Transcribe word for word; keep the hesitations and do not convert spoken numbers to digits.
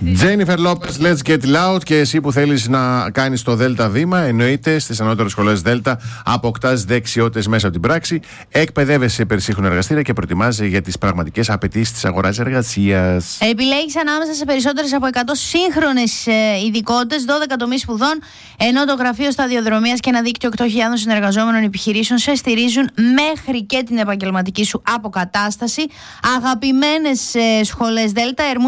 Jennifer Lopez, let's get loud. Και εσύ που θέλεις να κάνεις το Δέλτα βήμα, εννοείται στις ανώτερες σχολές Δέλτα αποκτάς δεξιότητες μέσα από την πράξη, εκπαιδεύεσαι σε υπερσύγχρονα εργαστήρια και προετοιμάζεσαι για τις πραγματικές απαιτήσεις της αγοράς εργασίας. Επιλέγεις ανάμεσα σε περισσότερες από εκατό σύγχρονες ειδικότητες, δώδεκα τομείς σπουδών, ενώ το Γραφείο Σταδιοδρομίας και ένα δίκτυο οκτώ χιλιάδες συνεργαζόμενων επιχειρήσεων σε στηρίζουν μέχρι και την επαγγελματική σου αποκατάσταση. Αγαπημένες σχολές Δέλτα,